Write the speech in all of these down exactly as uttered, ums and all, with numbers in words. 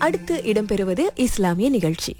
அடுத்து இடம்பெறுவது இஸ்லாமிய நிகழ்ச்சி.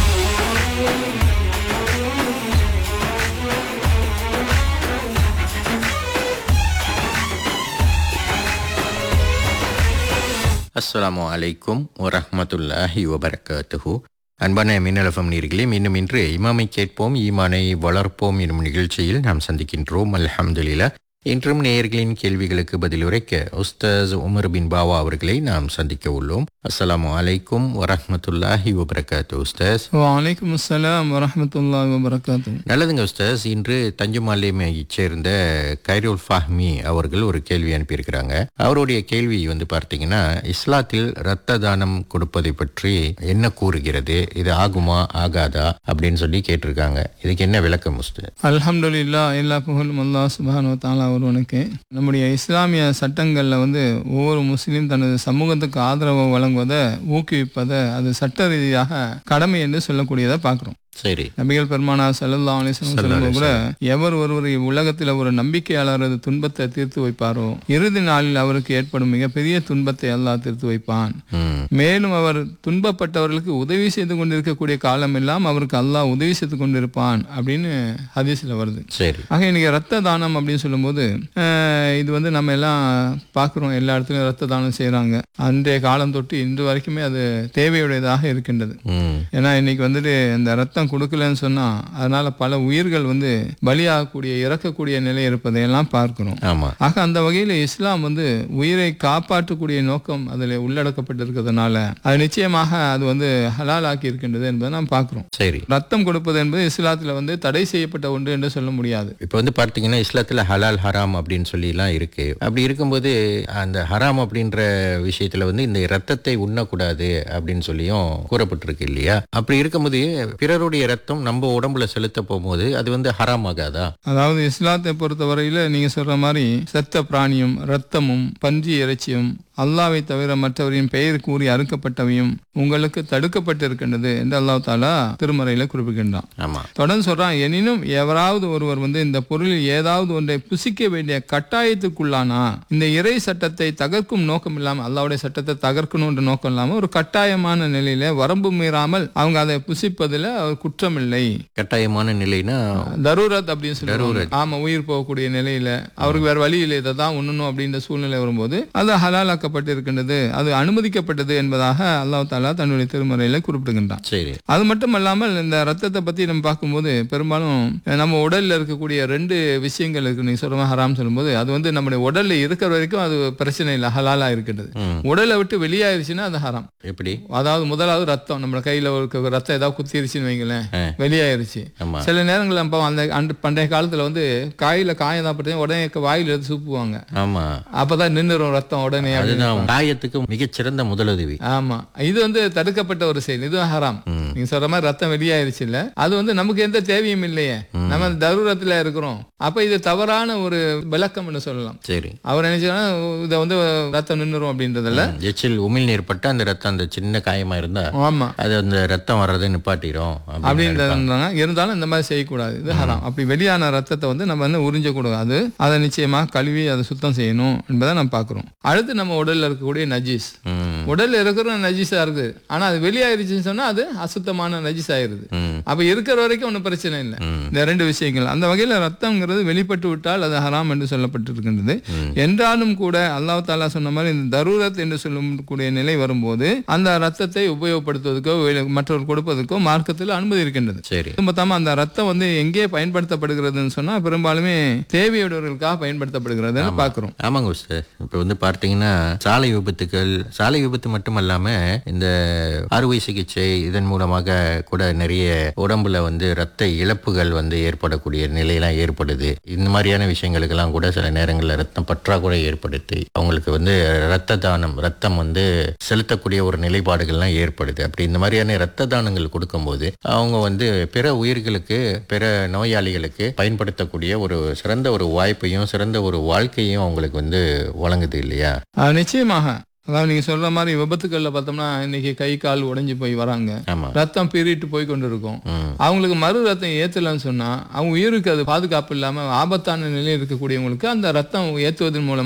அஸ்ஸலாமு அலைக்கும் வரஹ்மத்துல்லாஹி வபரகாத்துஹு. அன்பான மின்னலஃபம் நீர்களே, மீண்டும் இன்று இமாமை கேட்போம் ஈமானை வளர்ப்போம் எனும் நிகழ்ச்சியில் நாம் சந்திக்கின்றோம். அல்ஹம்துலில்லாஹ். இன்றும் நேயர்களின் கேள்விகளுக்கு பதில் உரைக்க உஸ்தாஸ் உமர் பின் பாவா அவர்களை நாம் சந்திக்க உள்ளோம். அஸ்ஸலாமு அலைக்கும் வரஹ்மத்துல்லாஹி வபரகாத்து. உஸ்தாஸ். வலைக்கும் அஸ்ஸலாம் வரஹ்மத்துல்லாஹி வபரகாத்து. நல்லதுங்க உஸ்தாஸ். இன்று தஞ்சுமாலையைச் சேர்ந்த கைருல் ஃபாஹ்மி அவர்கள் ஒரு கேள்வி அனுப்பியிருக்கிறாங்க. அவருடைய கேள்வி வந்து பார்த்தீங்கன்னா, இஸ்லாத்தில் இரத்த தானம் கொடுப்பதை பற்றி என்ன கூறுகிறது, இது ஆகுமா ஆகாதா அப்படின்னு சொல்லி கேட்டிருக்காங்க. இதுக்கு என்ன விளக்கம் உஸ்தாஸ்? அல்ஹம்துலில்லாஹ், எல்லா புகழும் அல்லாஹ் சுப்ஹானஹு வ தஆலா ஒருவனுக்கு. நம்முடைய இஸ்லாமிய சட்டங்கள்ல வந்து ஒவ்வொரு முஸ்லீம் தனது சமூகத்துக்கு ஆதரவு வழங்குவதை ஊக்குவிப்பதை அது சட்ட ரீதியாக கடமை என்று சொல்லக்கூடியதை பார்க்கிறோம். சரி. நபிகள் பெருமானார் ஸல்லல்லாஹு அலைஹி வஸல்லம் சொல்லும்போது கூட, எவர் ஒருவர் உலகத்தில் ஒரு நம்பிக்கையாளரது துன்பத்தை தீர்த்து வைப்பாரோ இறுதி நாளில் அவருக்கு ஏற்படும் மிகப்பெரிய துன்பத்தை அல்லாஹ் தீர்த்து வைப்பான். மேலும் அவர் துன்பப்பட்டவர்களுக்கு உதவி செய்து கொண்டிருக்கக்கூடிய காலம் எல்லாம் அவருக்கு அல்லாஹ் உதவி செய்து கொண்டிருப்பான் அப்படின்னு ஹதீஸ்ல வருது. ஆக இன்னைக்கு ரத்த தானம் அப்படின்னு சொல்லும்போது இது வந்து நம்ம எல்லாம் பார்க்கிறோம், எல்லா இடத்துலயும் ரத்த தானம் செய்யறாங்க. அன்றைய காலம் தொட்டு இன்று வரைக்குமே அது தேவையுடையதாக இருக்கின்றது. ஏன்னா இன்னைக்கு வந்துட்டு இந்த ரத்தம் கொடுக்கலன்னு சொன்னா அதனால பல உயிர்கள் வந்து பலியாகக்கூடிய இறக்கக்கூடிய நிலை இருப்பதை எல்லாம் பார்க்கிறோம். ஆக அந்த வகையில இஸ்லாம் வந்து உயிரை காப்பாற்றக்கூடிய நோக்கம் அதில் உள்ளடக்கப்பட்டிருக்கிறதுனால அது நிச்சயமாக அது வந்து ஹலால் ஆக்கி இருக்கின்றது என்பதை நாம் பார்க்கிறோம். சரி. ரத்தம் கொடுப்பது என்பது இஸ்லாத்துல வந்து தடை செய்யப்பட்ட ஒன்று என்று சொல்ல முடியாது. இப்ப வந்து பார்த்தீங்கன்னா இஸ்லாத்துல ஹலால் ஹராம் அப்படின்னு சொல்லி எல்லாம் இருக்கு. அப்படி இருக்கும்போது அந்த ஹராம் அப்படின்ற விஷயத்துல வந்து இந்த ரத்தத்தை உண்ணக்கூடாது அப்படின்னு சொல்லியும் கூறப்பட்டிருக்கு இல்லையா? அப்படி இருக்கும்போது பிறருடைய ரத்தம் நம்ம உடம்புல செலுத்த போகும்போது அது வந்து ஹராம் ஆகாதா? அதாவது இஸ்லாத்தை பொறுத்தவரையில நீங்க சொல்ற மாதிரி செத்த பிராணியும் ரத்தமும் பன்றி இறைச்சியும் அல்லாவை தவிர மற்றவரின் பெயர் கூறி அறுக்கப்பட்டவையும் உங்களுக்கு தடுக்கப்பட்டிருக்கின்றது என்று அல்லாஹ் தாலா திருமறையில குறிப்பிடுகின்றான். தொடர்ந்து சொல்றான், எனினும் எவராவது ஒருவர் வந்து இந்த பொருளில் ஏதாவது ஒன்றை புசிக்க வேண்டிய கட்டாயத்துக்குள்ளானா இந்த இறை சட்டத்தை தகர்க்கும் நோக்கம் இல்லாம, அல்லாவுடைய சட்டத்தை தகர்க்கணும்ன்ற நோக்கம் இல்லாம ஒரு கட்டாயமான நிலையில வரம்பு மீறாமல் அவங்க அதை புசிப்பதில் அவர் குற்றம் இல்லை. கட்டாயமான நிலைனா தரூரத் அப்படின்னு சொல்லுவாங்க. ஆமா, உயிர் போகக்கூடிய நிலையில அவருக்கு வேற வழி இல்லை, இதை தான் உண்ணணும் அப்படின்ற சூழ்நிலை வரும்போது அது ஹலால் இருக்கின்றது, அது அனுமதிக்கப்பட்டது என்பதாக அல்லாஹ் தஆலா தன்னுடைய திருமறையில குறிப்பிடுகின்றான். அது மட்டும் அல்லாமல் இந்த ரத்தத்தை பத்தி நம்ம பார்க்கும்போது பெரும்பாலும் நம்ம உடல்ல இருக்கக்கூடிய ரெண்டு விஷயங்கள் இருக்கு. நீங்க சொல்ற ஹராம் சொல்லும்போது அது வந்து நம்முடைய உடல்ல இருக்கிற வரைக்கும் அது பிரச்சனை இல்லை, ஹலாலா இருக்கின்றது. உடலை விட்டு வெளியாயிருச்சுன்னா அது ஹராம். எப்படி? அதாவது முதலாவது ரத்தம், நம்ம கையில ஒரு ரத்தம் ஏதாவது குத்திருச்சுன்னு வைங்களேன், வெளியாயிருச்சு. சில நேரங்கள் நம்ம அந்த பண்டைய காலத்துல வந்து காயில காயம் தான் பட்டு உடனே வாயில எடுத்து சூப்புவாங்க. ஆமா, அப்பதான் நின்னுரும் ரத்தம் உடனே. காயத்துக்கு மிகச்சிறந்த முதலுதவி. ஆமா, இது வந்து தடுக்கப்பட்ட ஒரு செயல், இது ஹராம். நீங்க சொல்ற மாதிரி ரத்தம் வெளியாயிருச்சு இல்ல, அது வந்து நமக்கு எந்த தேவையும் இல்லையே, நம்ம தருரத்துல இருக்கிறோம். அப்ப இது தவறான ஒரு விளக்கம்னு சொல்லலாம். சரி. அவர் நினைச்சா இதை வந்து ரத்தம் நின்னுரும் அப்படின்றதுல எச்சில் உமிழ் நீர்பட்ட அந்த ரத்தம் அந்த சின்ன காயமா இருந்தா ஆமா அது அந்த ரத்தம் வர்றதை நிப்பாட்டிடும் அப்படின்றாங்க. இருந்தாலும் இந்த மாதிரி செய்யக்கூடாது, இது ஹராம். அப்படி வெளியான ரத்தத்தை வந்து நம்ம வந்து உறிஞ்ச கூடாது, அதை நிச்சயமா கழுவி அதை சுத்தம் செய்யணும் என்பதை நம்ம பாக்குறோம். அடுத்து நம்ம உடல்ல இருக்கக்கூடிய நஜீஸ், உடல்ல இருக்கிற நஜீஸா இருக்கு, ஆனா அது வெளியாயிருச்சுன்னு சொன்னா அது அசுத்தமான நஜீஸ் ஆயிருது. அப்ப இருக்கிற வரைக்கும் ஒன்னும் பிரச்சனை இல்லை. இந்த ரெண்டு விஷயங்கள் அந்த வகையில ரத்தம்ங்கிறது வெளிப்பட்டு விட்டால் அது ஹராம் என்று சொல்லப்பட்டிருக்கின்றது. என்றாலும் கூட அல்லாஹ் தஆலா சொன்ன மாதிரி இந்த தரூரத் என்று சொல்லக்கூடிய நிலை வரும்போது அந்த ரத்தத்தை உபயோகப்படுத்துவதற்கோ மற்றவர் கொடுப்பதற்கோ மார்க்கத்தில் அனுமதி இருக்கின்றது. மொத்தமா அந்த ரத்தம் வந்து எங்கே பயன்படுத்தப்படுகிறதுன்னு சொன்னா பெரும்பாலுமே தேவையுடையவர்களுக்காக பயன்படுத்தப்படுகிறது பாக்குறோம். ஆமாங்க சார். இப்ப வந்து பார்த்தீங்கன்னா சாலை விபத்துகள், சாலை விபத்து மட்டுமல்லாம இந்த அறுவை சிகிச்சை இதன் மூலமாக கூட நிறைய உடம்புல வந்து ரத்த இழப்புகள் வந்து ஏற்படக்கூடிய நிலையெல்லாம் ஏற்படுது. இந்த மாதிரியான விஷயங்களுக்கெல்லாம் கூட சில நேரங்களில் ரத்தம் பற்றாக்குறை ஏற்படுத்தி அவங்களுக்கு வந்து ரத்த தானம், ரத்தம் வந்து செலுத்தக்கூடிய ஒரு நிலைப்பாடுகள்லாம் ஏற்படுது. அப்படி இந்த மாதிரியான ரத்த தானங்கள் கொடுக்கும்போது அவங்க வந்து பிற உயிர்களுக்கு, பிற நோயாளிகளுக்கு பயன்படுத்தக்கூடிய ஒரு சிறந்த ஒரு வாய்ப்பையும் சிறந்த ஒரு வாழ்க்கையும் அவங்களுக்கு வந்து வழங்குது இல்லையா? நிச்சயமாக. அதாவது நீங்க சொல்ற மாதிரி விபத்துக்கள்ல பார்த்தோம்னா இன்னைக்கு கை கால் உடைஞ்சு போய் வராங்க, ரத்தம் பீறிட்டு போய் கொண்டு இருக்கும். அவங்களுக்கு மறு ரத்தம் ஏத்தலன்னு சொன்னா அவங்க உயிருக்கு அது பாதுகாப்பு இல்லாம ஆபத்தான நிலையில் இருக்கக்கூடியவங்களுக்கு அந்த ரத்தம் ஏத்துவதன் மூலமாக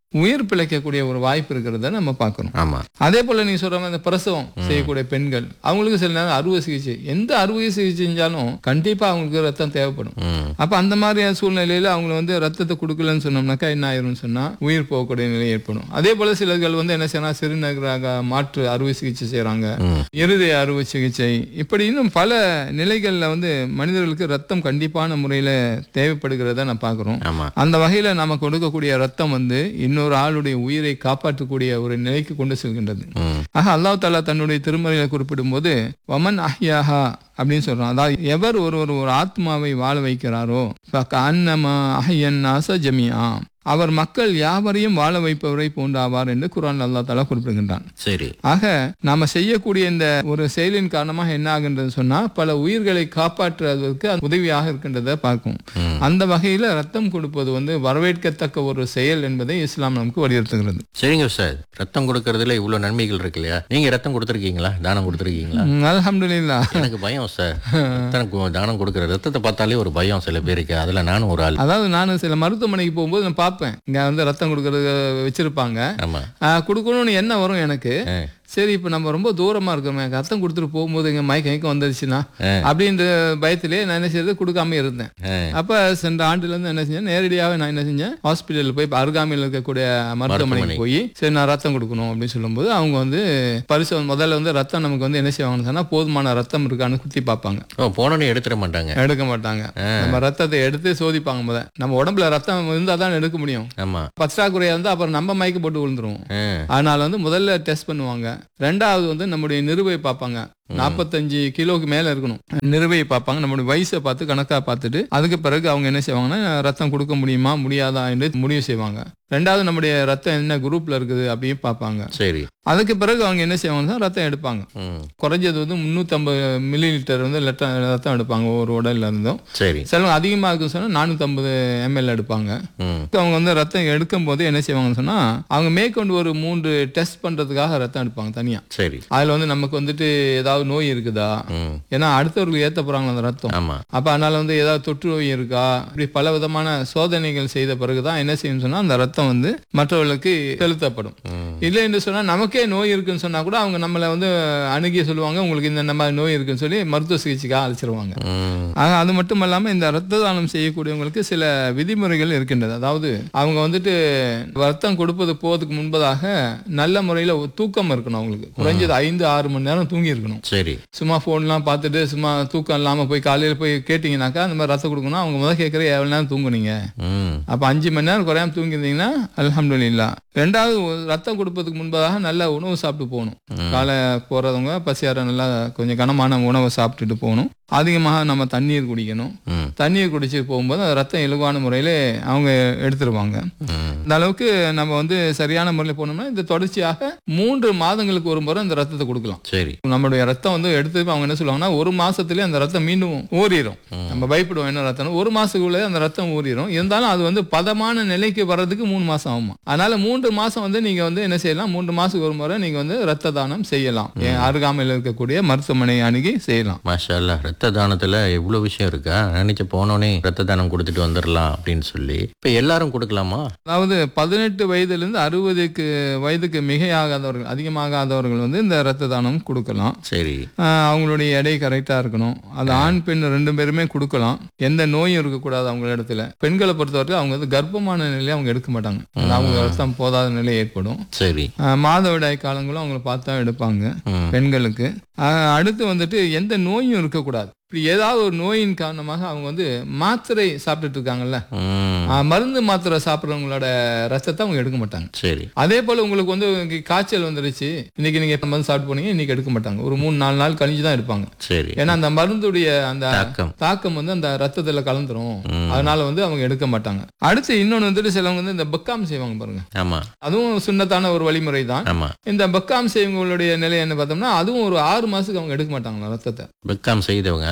உயிர் பிழைக்கக்கூடிய ஒரு வாய்ப்பு இருக்கிறத நம்ம பார்க்கணும். ஆமா. அதே போல நீங்க சொல்ற மாதிரி இந்த பிரசவம் செய்யக்கூடிய பெண்கள், அவங்களுக்கு சில நேரம் அறுவை சிகிச்சை, எந்த அறுவை சிகிச்சை செஞ்சாலும் கண்டிப்பா அவங்களுக்கு ரத்தம் தேவைப்படும். ம். அப்ப அந்த மாதிரியான சூழ்நிலையில அவங்க வந்து ரத்தத்தை கொடுக்கலன்னு சொன்னோம்னாக்கா என்ன ஆயிரும்னு சொன்னா உயிர் போகக்கூடிய நிலை ஏற்படும். அதே போல சிலர்கள் வந்து என்ன செய்யணும், சிறுநீரக மாற்று அறுவை சிகிச்சை செய்யறாங்க, இருதய அறுவை சிகிச்சை, இப்படி இன்னும் பல நிலைகள்ல வந்து மனிதர்களுக்கு ரத்தம் கண்டிப்பான முறையில தேவைப்படுகிறத நான் பார்க்கிறோம். ஆமா. அந்த வகையில நம்ம கொடுக்கக்கூடிய ரத்தம் வந்து இன்னொரு ஆளுடைய உயிரை காப்பாற்றக்கூடிய ஒரு நிலைக்கு கொண்டு செல்கின்றது. ம். ஆக அல்லாஹ் தஆலா தன்னுடைய திருமறையில குறிப்பிடும் போது வமன் அஹ்யாஹா அப்படின்னு சொல்றான். அதாவது எவர் ஒருவர் ஒரு ஆத்மாவை வாழ வைக்கிறாரோ ஃபகஅன்னமா அஹ்யன் நாஸ ஜமீஆ, அவர் மக்கள் யாவரையும் வாழ வைப்பவரை போன்றாவார் என்று குர்ஆன் அல்லாஹ் தஆலா குறிப்பிடுகின்றான். சரி. ஆக நாம செய்யக்கூடிய இந்த ஒரு செயலின் காரணமாக என்ன ஆகின்றது சொன்னா பல உயிர்களை காப்பாற்றுவதற்கு அது உதவியாக இருக்கின்றதை பார்க்கும். அந்த வகையில ரத்தம் கொடுப்பது வந்து வரவேற்கத்தக்க ஒரு செயல் என்பதை இஸ்லாம் நமக்கு வலியுறுத்துகிறது. சரிங்க சார், ரத்தம் கொடுக்கறதுல இவ்வளவு நன்மைகள் இருக்கு இல்லையா? நீங்க ரத்தம் கொடுத்துருக்கீங்களா? தானம் கொடுத்துருக்கீங்களா? ம், அல்ஹம்துலில்லாஹ். எனக்கு பயம் சார், ரத்தம் கு- தானம் கொடுக்கற ரத்தத்தை பார்த்தாலே ஒரு பயம் சில பேருக்கு. அதுல நானும் ஒரு ஆள். அதாவது நான் சில மருத்துவமனைக்கு போகும்போது நான் பார்ப்பேன், இங்க வந்து ரத்தம் கொடுக்கறது வச்சிருப்பாங்க. ஆமா. ஆஹ், கொடுக்கணும்னு என்ன வரும் எனக்கு, ஆ. சரி இப்ப நம்ம ரொம்ப தூரமா இருக்கோமே, ரத்தம் கொடுத்துட்டு போகும்போது எங்க மயக்கம் மயக்கம் வந்துருச்சுன்னா அப்படின்ற பயத்திலே நான் என்ன செய்யறது, கொடுக்காம இருந்தேன். அப்ப சென்ற ஆண்டுல இருந்து என்ன செஞ்சேன், நேரடியாக நான் என்ன செஞ்சேன், ஹாஸ்பிட்டல் போய் அருகாமையில் இருக்கக்கூடிய மருத்துவமனைக்கு போய் சரி நான் ரத்தம் கொடுக்கணும் அப்படின்னு சொல்லும்போது அவங்க வந்து பரிசோதனை முதல்ல வந்து ரத்தம் நமக்கு வந்து என்ன செய்வாங்கன்னு சொன்னா போதுமான ரத்தம் இருக்கான்னு குத்தி பார்ப்பாங்க. ஓ, போனோன்னு எடுத்துட மாட்டாங்க. எடுக்க மாட்டாங்க. நம்ம ரத்தத்தை எடுத்து சோதிப்பாங்க. முதல்ல நம்ம உடம்புல ரத்தம் இருந்தா தான் எடுக்க முடியும். ஆமா. பற்றாக்குறையா இருந்தா அப்புறம் நம்ம மயக்க போட்டு விழுந்துருவோம். அதனால வந்து முதல்ல டெஸ்ட் பண்ணுவாங்க. ரெண்டாவது வந்து நம்முடைய நிறுவை பார்ப்பாங்க. நாற்பத்தஞ்சு கிலோக்கு மேல இருக்கணும். நிறுவையை பார்ப்பாங்க, நம்மளுடைய வயசை பார்த்து கணக்கா பார்த்துட்டு அதுக்கு பிறகு அவங்க என்ன செய்வாங்கன்னா ரத்தம் கொடுக்க முடியுமா முடியாதா என்று முடிவு செய்வாங்க. ரெண்டாவது நம்முடைய ரத்தம் என்ன குரூப்ல இருக்குது அப்படின்னு பார்ப்பாங்க. சரி. அதுக்கு பிறகு அவங்க என்ன செய்வாங்கன்னா ரத்தம் எடுப்பாங்க. ம். குறைஞ்சது வந்து முன்னூத்தி ஐம்பது மில்லி லிட்டர் வந்து லெட்ட- ரத்தம் எடுப்பாங்க ஒரு உடல்ல இருந்தும். சரி. சிலவங்க அதிகமா இருக்குன்னு சொன்னா நானூத்தி ஐம்பது எம்எல் எடுப்பாங்க. ம். அவங்க வந்து ரத்தம் எடுக்கும் போது என்ன செய்வாங்கன்னு சொன்னா அவங்க மேற்கொண்டு ஒரு மூன்று டெஸ்ட் பண்றதுக்காக ரத்தம் எடுப்பாங்க தனியா. சரி. அதுல வந்து நமக்கு வந்துட்டு ஏதாவது நோய் இருக்குதா, ம். ஏன்னா அடுத்தவர்களுக்கு ஏத்த போறாங்க அந்த ரத்தம். ஆமா. அப்ப அதனால வந்து ஏதாவது தொற்று நோய் இருக்கா, இப்படி பல விதமான சோதனைகள் செய்த பிறகுதான் என்ன செய்யும் சொன்னா அந்த ரத்தம் வந்து மற்றவர்களுக்கு செலுத்தப்படும். ம். இல்லை என்று சொன்னா நமக்கே நோய் இருக்குன்னு சொன்னா கூட அவங்க நம்மளை வந்து அணுகி சொல்லுவாங்க உங்களுக்கு இந்த மாதிரி நோய் இருக்குன்னு சொல்லி மருத்துவ சிகிச்சைக்காக அழைச்சிருவாங்க. ம். ஆக அது மட்டும் இல்லாம இந்த ரத்த தானம் செய்யக்கூடியவங்களுக்கு சில விதிமுறைகள் இருக்கின்றது. அதாவது அவங்க வந்துட்டு ரத்தம் கொடுப்பது போவதுக்கு முன்பதாக நல்ல முறையில தூக்கம் இருக்கணும். அவங்களுக்கு குறைஞ்சது ஐந்து ஆறு மணி நேரம் தூங்கி இருக்கணும். சரி. சும்மா போன்லாம் பார்த்துட்டு சும்மா தூக்கம் இல்லாம போய் காலையில போய் கேட்டீங்கன்னாக்கா அந்த மாதிரி ரத்தம் கொடுக்கணும் அவங்க முதல் கேட்கற எவ்வளவு நேரம் தூங்குனீங்க, ம். அப்ப அஞ்சு மணி நேரம் குறையாம தூங்கிருந்தீங்கன்னா அல்ஹம்துலில்லாஹ். ரெண்டாவது ரத்தம் கொடுப்பதுக்கு முன்பதாக நல்ல உணவு சாப்பிட்டு போகணும். காலை போறவங்க பசியார நல்லா கொஞ்சம் கனமான உணவை சாப்பிட்டுட்டு போகணும். அதிகமாக நம்ம தண்ணீர் குடிக்கணும். ம். தண்ணீர் குடிச்சு போகும்போது அந்த ரத்தம் இலகுவான முறையில அவங்க எடுத்துருவாங்க. ம். இந்த அளவுக்கு நம்ம வந்து சரியான முறையில் போனோம்னா இந்த தொடர்ச்சியாக மூன்று மாதங்களுக்கு ஒரு முறை இந்த ரத்தத்தை கொடுக்கலாம். சரி. நம்மளுடைய ரத்தம் வந்து எடுத்து அவங்க என்ன சொல்லுவாங்கன்னா ஒரு மாசத்துலயே அந்த ரத்தம் மீண்டும் ஊறிடும். நம்ம பயப்படுவோம் என்ன ரத்தம், ஒரு மாசத்துக்குள்ளே அந்த ரத்தம் ஊறிடும். இருந்தாலும் அது வந்து பதமான நிலைக்கு வர்றதுக்கு மூணு மாசம் ஆகுமா. அதனால மூன்று மாசம் வந்து நீங்க வந்து என்ன செய்யலாம், மூன்று மாசத்துக்கு ஒரு முறை நீங்க வந்து ரத்த தானம் செய்யலாம். என் அருகாமையில் இருக்கக்கூடிய மருத்துவமனை அணுகி செய்யலாம். மாஷா அல்லாஹ். ரத்த தானத்துல எவ்வளவு விஷயம் இருக்கா. நினைச்ச போனோனே ரத்த தானம் கொடுத்துட்டு வந்துடலாம் அப்படின்னு சொல்லி இப்ப எல்லாரும் கொடுக்கலாமா? அதாவது பதினெட்டு வயதுல இருந்து அறுபதுக்கு வயதுக்கு மிகையாகாதவர்கள் அதிகமாகாதவர்கள் வந்து இந்த ரத்த தானம் கொடுக்கலாம். சரி. ஆஹ் அவங்களுடைய எடை கரெக்டா இருக்கணும். அது ஆண் பெண் ரெண்டு பேருமே கொடுக்கலாம். எந்த நோயும் இருக்கக்கூடாது அவங்க இடத்துல. பெண்களை பொறுத்தவரைக்கும் அவங்க வந்து கர்ப்பமான நிலையை அவங்க எடுக்க மாட்டாங்க. அவங்க ரத்தம் போதாத நிலை ஏற்படும். சரி. ஆஹ் மாதவிடாய் காலங்களும் அவங்கள பார்த்தா எடுப்பாங்க பெண்களுக்கு. ஆஹ் அடுத்து வந்துட்டு எந்த நோயும் இருக்கக்கூடாது. இப்படி ஏதாவது ஒரு நோயின் காரணமாக அவங்க வந்து மாத்திரை சாப்பிட்டுட்டு இருக்காங்கல்ல, ம். ஆஹ் மருந்து மாத்திரை சாப்பிட்றவங்களோட ரத்தத்தை அவங்க எடுக்க மாட்டாங்க. சரி. அதே போல உங்களுக்கு வந்து உங்களுக்கு காய்ச்சல் வந்துருச்சு, இன்னைக்கு நீங்க மருந்து சாப்பிட்டு போனீங்க, இன்னைக்கு எடுக்க மாட்டாங்க. ஒரு மூணு நாலு நாள் கழிஞ்சு தான் எடுப்பாங்க. சரி. ஏன்னா அந்த மருந்துடைய அந்த தாக்கம். தாக்கம் வந்து அந்த ரத்தத்துல கலந்துரும். அதனால வந்து அவங்க எடுக்க மாட்டாங்க. அடுத்து இன்னொன்னு வந்துட்டு சிலவங்க வந்து இந்த பக்காம் செய்வாங்க பாருங்க. ஆமா. அதுவும் சுன்னத்தான ஒரு வழிமுறை தான். ஆமா. இந்த பக்காம் செய்வங்களுடைய நிலை என்ன பார்த்தோம்னா அதுவும் ஒரு ஆறு மாசத்துக்கு அவங்க எடுக்க மாட்டாங்க ரத்தத்தை. பெக்காம் செய்தவங்க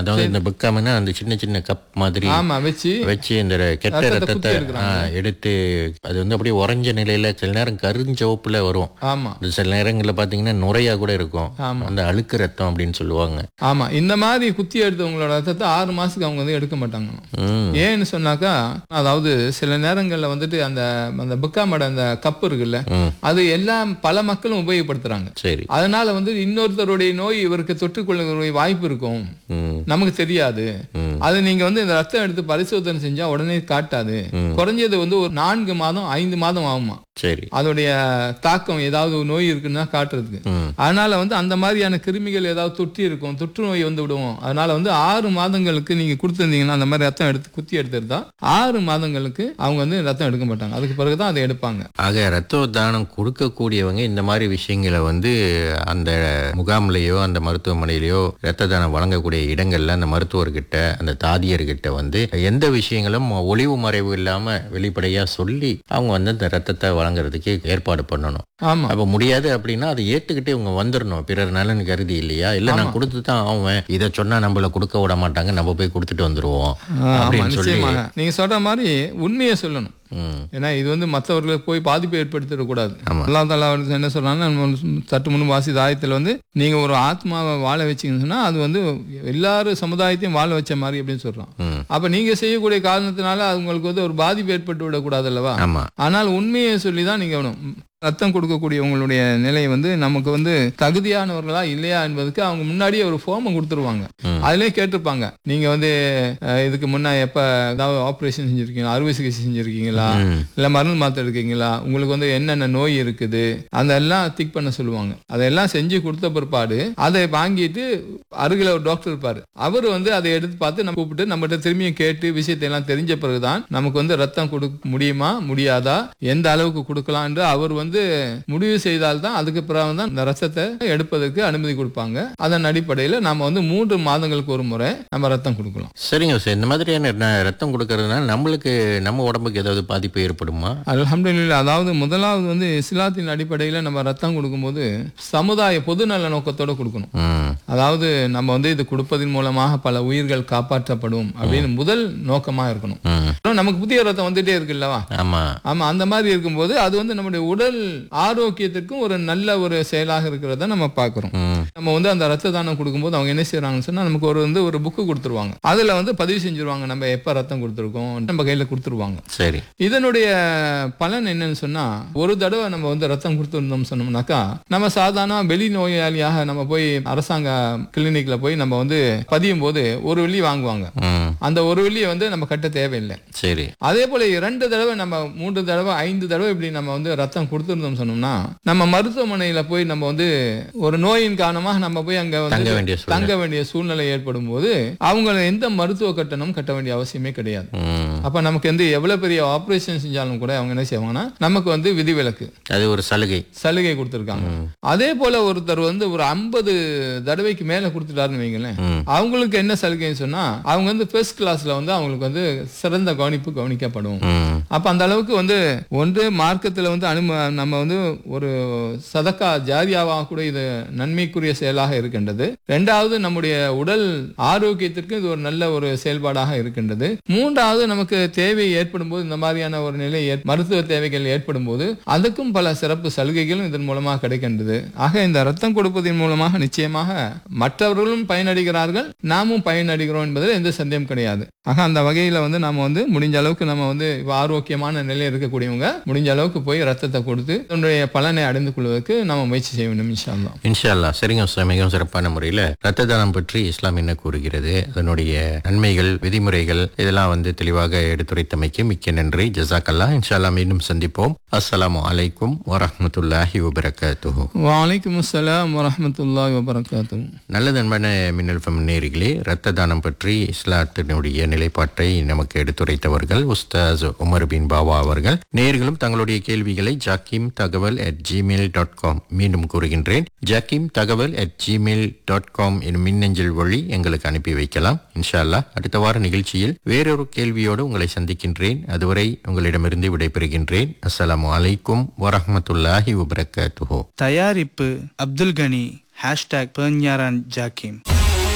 அதாவது இந்த புக்காமனா அந்த சின்ன சின்ன கப் மாதிரி ஆமா வச்சு வச்சு இந்த கெட்ட ரத்தத்தை ரத்தத்தை குத்தி எடுக்கிறாங்க. ஆ, எடுத்து அது வந்து அப்படியே உறைஞ்ச நிலையில சில நேரம் கருஞ்சவப்புல வரும். ஆமா அது சில நேரங்கள்ல பாத்தீங்கன்னா நுரையா கூட இருக்கும். ஆமா. அந்த அழுக்கு ரத்தம் அப்படின்னு சொல்லுவாங்க. ஆமா இந்த மாதிரி குத்தி எடுத்தவங்களோட ரத்தத்தை ஆறு மாசத்துக்கு அவங்க வந்து எடுக்க மாட்டாங்க. ம். ஏன்னு சொன்னாக்கா அதாவது சில நேரங்கள்ல வந்துட்டு அந்த அந்த புக்காமோட அந்த கப் இருக்குல்ல ம். அது எல்லாம் பல மக்களும் உபயோகப்படுத்துறாங்க. சரி. அதனால வந்து இன்னொருத்தருடைய நோய் இவருக்கு தொற்றுக்கொள்ளக்கூடிய வாய்ப்பு இருக்கும், ம். நமக்கு தெரியாது. ம். அது நீங்க வந்து இந்த ரத்தம் எடுத்து பரிசோதனை செஞ்சா உடனே காட்டாது. குறைஞ்சது வந்து ஒரு நான்கு மாதம் ஐந்து மாதம் ஆகுமா சரி. அதோடைய தாக்கம், ஏதாவது ஒரு நோய் இருக்குன்னா காட்டுறதுக்கு. ம். அதனால வந்து அந்த மாதிரியான கிருமிகள் ஏதாவது தொற்றி இருக்கும், தொற்று நோய் வந்து விடுவோம். அதனால வந்து ஆறு மாதங்களுக்கு நீங்க கொடுத்துருந்தீங்கன்னா அந்த மாதிரி ரத்தம் எடுத்து குத்தி எடுத்துருந்தா ஆறு மாதங்களுக்கு அவங்க வந்து ரத்தம் எடுக்க மாட்டாங்க. அதுக்கு பிறகுதான் அதை எடுப்பாங்க. ஆக ரத்த தானம் கொடுக்கக்கூடியவங்க இந்த மாதிரி விஷயங்களை வந்து அந்த முகாம்லயோ அந்த மருத்துவமனையிலயோ ரத்த தானம் வழங்கக்கூடிய இடங்கள்ல அந்த மருத்துவர்கிட்ட அந்த தாதியர்கிட்ட வந்து எந்த விஷயங்களும் ஒளிவு மறைவு இல்லாம வெளிப்படையா சொல்லி அவங்க வந்து அந்த ரத்தத்தை வழங்குறதுக்கு ஏற்பாடு பண்ணணும். ஆமா அப்ப முடியாது அப்படின்னா அதை ஏத்துக்கிட்டு இவங்க வந்துடணும். பிறர் நலன் கருதி இல்லையா, இல்ல நான் கொடுத்துதான் ஆவேன், இதை சொன்னா நம்மள கொடுக்க விட மாட்டாங்க, நம்ம போய் கொடுத்துட்டு வந்துருவோம் ஆமா, அப்படின்னு சொல்லி. நிச்சயமாக நீங்க சொல்ற மாதிரி உண்மையை சொல்லணும். ம். ஏன்னா இது வந்து மற்றவர்களுக்கு போய் பாதிப்பை ஏற்படுத்திடக்கூடாது. ஆமா. அல்லாஹ் தஆலா வந்து என்ன சொல்றாங்கன்னா, சற்று முன் வாசித்த ஆயத்தில் வந்து நீங்க ஒரு ஆத்மாவை வாழ வச்சீங்கன்னு சொன்னா அது வந்து எல்லாரும் சமுதாயத்தையும் வாழ வச்ச மாதிரி அப்படின்னு சொல்றான். ம். அப்ப நீங்க செய்யக்கூடிய காரணத்தினால அவங்களுக்கு வந்து ஒரு பாதிப்பு ஏற்பட்டு விடக்கூடாது அல்லவா? ஆமா. ஆனால் உண்மையை சொல்லி தான் நீங்க வேணும். ரத்தம் கொடுக்கக்கூடியவங்களுடைய நிலை வந்து நமக்கு வந்து தகுதியானவர்களா இல்லையா என்பதுக்கு அவங்க முன்னாடியே ஒரு ஃபார்மை கொடுத்துருவாங்க. அதுலயே கேட்டிருப்பாங்க, நீங்க வந்து அஹ், இதுக்கு முன்ன எப்ப ஏதாவது ஆப்ரேஷன் செஞ்சிருக்கீங்களா, அறுவை சிகிச்சை செஞ்சிருக்கீங்களா, இல்ல மருந்து மாத்திரை எடுக்கீங்களா, உங்களுக்கு வந்து என்னென்ன நோய் இருக்குது அதெல்லாம் திக் பண்ண சொல்லுவாங்க. அதெல்லாம் செஞ்சு கொடுத்த பிற்பாடு அதை வாங்கிட்டு அருகில ஒரு டாக்டர் இருப்பாரு. அவர் வந்து அதை எடுத்து பார்த்து நம்ம கூப்பிட்டு நம்மகிட்ட திரும்பியும் கேட்டு விஷயத்தை எல்லாம் தெரிஞ்ச பிறகுதான் நமக்கு வந்து ரத்தம் கொடுக்க முடியுமா முடியாதா, எந்த அளவுக்கு கொடுக்கலாம் என்று அவர் வந்து முடிவு செய்தால்தான் அதுக்கு பிறகு தான் இந்த ரத்தத்தை எடுப்பதற்கு அனுமதி கொடுப்பாங்க. அதன் அடிப்படையில் நாம வந்து மூன்று மாதங்களுக்கு ஒரு முறை நம்ம ரத்தம் கொடுக்கலாம். சரிங்க சார். இந்த மாதிரியான ந- ரத்தம் கொடுக்கறதுனால நம்மளுக்கு நம்ம உடம்புக்கு ஏதாவது பாதிப்பு ஏற்படுமா? அல்ஹம்துலில்லாஹ். அதாவது முதலாவது வந்து இஸ்லாத்தின் அடிப்படையில் நம்ம ரத்தம் கொடுக்கும்போது சமுதாய பொது நல நோக்கத்தோட கொடுக்கணும். ம். அதாவது நம்ம வந்து இது கொடுப்பதன் மூலமாக பல உயிர்கள் காப்பாற்றப்படும் அப்படின்னு முதல் நோக்கமா இருக்கணும். ம். நமக்கு புதிய ரத்தம் வந்துட்டே இருக்குல்லவா? ஆமா. ஆமா அந்த மாதிரி இருக்கும்போது அது வந்து நம்முடைய உடல் ஆரோக்கியத்திற்கும் ஒரு நல்ல ஒரு செயலாக இருக்கிறத நம்ம பார்க்கிறோம். ம். நம்ம வந்து அந்த ரத்த தானம் கொடுக்கும்போது அவங்க என்ன செய்யறாங்கன்னு சொன்னா நமக்கு ஒரு வந்து ஒரு புக்கு கொடுத்துருவாங்க. அதுல வந்து பதிவு செஞ்சிருவாங்க நம்ம எப்ப ரத்தம் கொடுத்துருக்கோம், நம்ம கையில கொடுத்துருவாங்க. சரி. இதனுடைய பலன் என்னன்னு சொன்னா ஒரு தடவை நம்ம வந்து ரத்தம் கொடுத்துருந்தோம் சொன்னோம்னாக்கா நம்ம சாதாரண வெளி நோயாளியாக நம்ம போய் அரசாங்க கிளினிக்ல போய் நம்ம வந்து பதியும் போது ஒரு வெள்ளி வாங்குவாங்க. ம். அந்த ஒரு வெள்ளியை வந்து நம்ம கட்ட தேவையில்லை. சரி. அதே போல இரண்டு தடவை நம்ம மூன்று தடவை ஐந்து தடவை இப்படி நம்ம வந்து ரத்தம் கொடுத்துருந்தோம் சொன்னோம்னா நம்ம மருத்துவமனையில போய் நம்ம வந்து ஒரு நோயின் காரணமாக நம்ம போய் அங்க தங்க வந்து வேண்டிய சூழ்நிலை. தங்க வேண்டிய சூழ்நிலை ஏற்படும் போது அவங்க எந்த மருத்துவ கட்டணம் கட்ட வேண்டிய அவசியமே கிடையாது. ம். அப்ப நமக்கு வந்து எவ்வளவு பெரிய ஆபரேஷன் செஞ்சாலும் கூட அவங்க என்ன செய்வாங்கன்னா நமக்கு வந்து விதிவிலக்கு அது ஒரு சலுகை. சலுகை கொடுத்திருக்காங்க. அதே போல ஒருத்தர் வந்து ஒரு ஐம்பது தடவைக்கு மேல கொடுத்துட்டாருன்னு வைங்களேன், ம். அவங்களுக்கு என்ன சலுகைன்னு சொன்னா அவங்க வந்து ஃபர்ஸ்ட் கிளாஸ்ல வந்து அவங்களுக்கு வந்து சிறந்த கவனிப்பு கவனிக்கப்படும். ம். அப்ப அந்த அளவுக்கு வந்து ஒன்று மார்க்கத்துல வந்து அனும நம்ம வந்து ஒரு சதக்கா ஜாரியாவாக கூட இது நன்மைக்குரிய செயலாக இருக்கின்றது. இரண்டாவது நம்முடைய உடல் ஆரோக்கியத்திற்கு இது ஒரு நல்ல ஒரு செயல்பாடாக இருக்கின்றது. மூன்றாவது நமக்கு தேவை ஏற்படும் போது இந்த மாதிரியான ஒரு நிலை ஏற்- மருத்துவ தேவைகள் ஏற்படும் போது அதுக்கும் பல சிறப்பு சலுகைகளும் இதன் மூலமாக கிடைக்கின்றது. ஆக இந்த ரத்தம் கொடுப்பதன் மூலமாக நிச்சயமாக மற்றவர்களும் பயனடைகிறார்கள், நாமும் பயனடைகிறோம் என்பதில் எந்த சந்தேகம் கிடையாது. ஆக அந்த வகையில வந்து நாம வந்து முடிஞ்ச அளவுக்கு நம்ம வந்து இப்ப ஆரோக்கியமான நிலையில் இருக்கக்கூடியவங்க முடிஞ்ச அளவுக்கு போய் ரத்தத்தை கொடுத்து அதனுடைய பலனை அடைந்து கொள்வதற்கு நாம முயற்சி செய்ய வேண்டும் இன்ஷா அல்லாஹ். இன்ஷா அல்லாஹ். சரிங்க சார். மிகவும் சிறப்பான முறையில் ரத்த தானம் பற்றி இஸ்லாம் என்ன கூறுகிறது, அதனுடைய நன்மைகள், விதிமுறைகள் இதெல்லாம் வந்து தெளிவாக எடுத்துரைத்தமைக்கு மிக்க நன்றி. ஜஸாக்கல்லா. இன்ஷா அல்லாஹ் மீண்டும் சந்திப்போம். அஸ்ஸலாமு அலைக்கும் வரஹ்மத்துல்லாஹி வபரகாத்துஹு. வலைக்கும் அஸ்ஸலாம் வரஹ்மத்துல்லாஹி வபரகாத்துஹு. நல்லது அன்பான மின்னல் எஃப்எம் நேயர்களே, ரத்த தானம் பற்றி இஸ்லாத்தினுடைய நிலைப்பாட்டை நமக்கு எடுத்துரைத்தவர்கள் உஸ்தாஸ் உமர் பின் பாவா அவர்கள். நேயர்களும் தங்களுடைய கேள்விகளை ஜாக்கிம் தகவல் அட் ஜிமெயில் டாட் காம் மீண்டும் கூறுகின்றேன், ஜாக்கிம் தகவல் அட் ஜிமெயில் டாட் காம் எனும் மின்னஞ்சல் வழி எங்களுக்கு அனுப்பி வைக்கலாம். இன்ஷா அல்லாஹ் அடுத்த வார நிகழ்ச்சியில் வேறொரு கேள்வியோடு உங்களை சந்திக்கின்றேன். அதுவரை உங்களிடமிருந்து விடைபெறுகின்றேன். அஸ்ஸலாமு அலைக்கும் வரஹ்மத்துல்லாஹி வபரகாத்துஹு. தயாரிப்பு அப்துல் கனி. ஹேஷ்டாக் பெர்ஞாரான் ஜாக்கிம்.